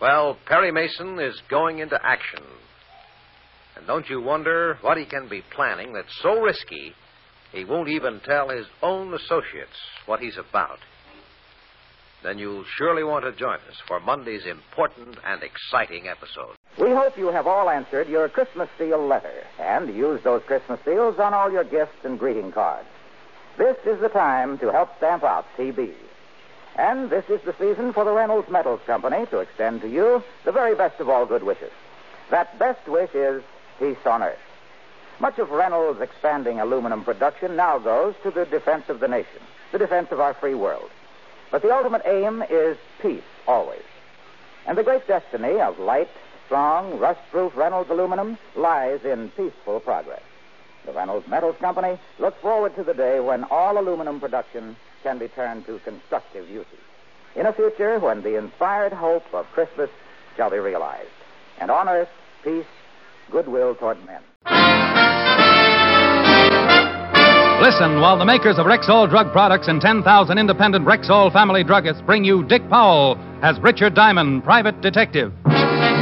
Well, Perry Mason is going into action. And don't you wonder what he can be planning that's so risky he won't even tell his own associates what he's about? Then you'll surely want to join us for Monday's important and exciting episode. We hope you have all answered your Christmas seal letter and used those Christmas seals on all your gifts and greeting cards. This is the time to help stamp out TB. And this is the season for the Reynolds Metals Company to extend to you the very best of all good wishes. That best wish is peace on earth. Much of Reynolds' expanding aluminum production now goes to the defense of the nation, the defense of our free world. But the ultimate aim is peace, always. And the great destiny of light, strong, rust-proof Reynolds aluminum lies in peaceful progress. The Reynolds Metals Company looks forward to the day when all aluminum production can be turned to constructive uses. In a future when the inspired hope of Christmas shall be realized. And on earth, peace, goodwill toward men. Listen while the makers of Rexall drug products and 10,000 independent Rexall family druggists bring you Dick Powell as Richard Diamond, private detective.